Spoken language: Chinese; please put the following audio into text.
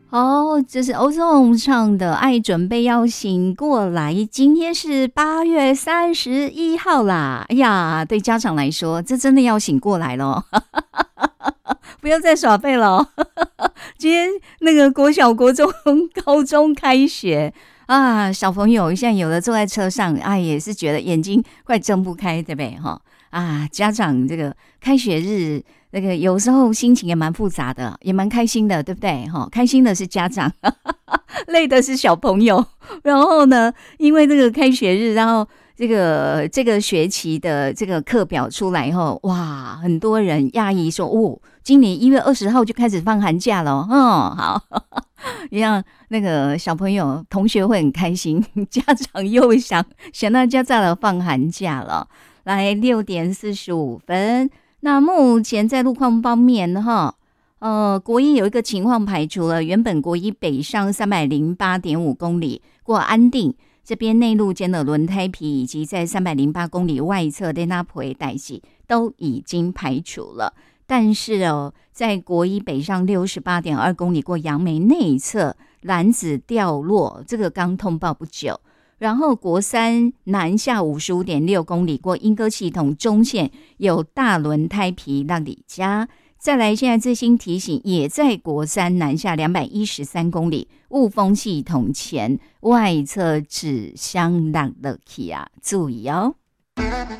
哦，这是欧颂唱的《爱准备要醒过来》。今天是8月31号啦！哎呀，对家长来说，这真的要醒过来了，不要再耍废了。今天那个国小、国中、高中开学啊，小朋友现在有的坐在车上啊，也是觉得眼睛快睁不开，对不对？哈啊，家长这个开学日。那个有时候心情也蛮复杂的，也蛮开心的，对不对？开心的是家长，累的是小朋友。然后呢，因为这个开学日，然后这个学期的这个课表出来后，哇，很多人讶异说，哦，今年1月20号就开始放寒假了，好，让那个小朋友同学会很开心，家长又想大家再来放寒假了。来6:45。那目前在路况方面哈，国一有一个情况排除了，原本国一北上308.5公里过安定这边内路间的轮胎皮，以及在308公里外侧的那坡代系都已经排除了。但是在国一北上68.2公里过杨梅内侧篮子掉落，这个刚通报不久。然后国三南下55.6公里过莺歌系统中线有大轮胎皮让你家。再来现在最新提醒，也在国三南下213公里雾峰系统前外侧指向让的起啊，注意哦。